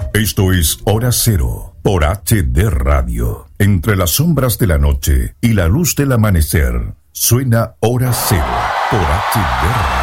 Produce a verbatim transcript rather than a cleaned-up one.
Esto es Hora Cero por H D Radio. Entre las sombras de la noche y la luz del amanecer, suena Hora Cero por H D Radio.